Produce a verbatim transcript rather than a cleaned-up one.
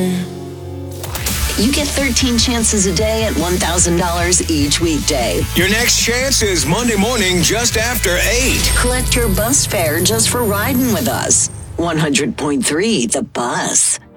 You get thirteen chances a day at one thousand dollars each weekday. Your next chance is Monday morning just after eight. Collect your bus fare just for riding with us. one hundred point three The Bus.